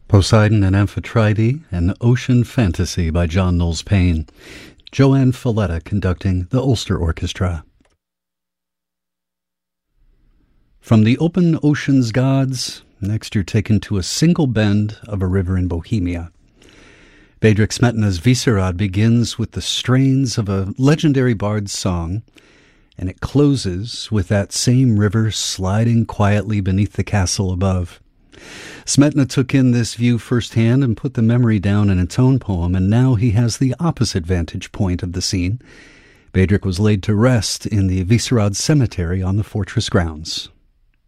Poseidon and Amphitrite, an Ocean Fantasy by John Knowles Paine. Joanne Falletta conducting the Ulster Orchestra. From the open ocean's gods, next you're taken to a single bend of a river in Bohemia. Bedřich Smetana's Vyšehrad begins with the strains of a legendary bard's song, and it closes with that same river sliding quietly beneath the castle above. Smetana took in this view firsthand and put the memory down in its own poem, and now he has the opposite vantage point of the scene. Bedřich was laid to rest in the Vyšehrad cemetery on the fortress grounds.